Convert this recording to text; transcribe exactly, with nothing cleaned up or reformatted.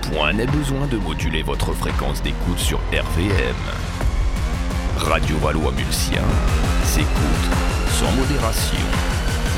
point n'est besoin de moduler votre fréquence d'écoute sur R V M. Radio Valois-Mulsien s'écoute sans modération.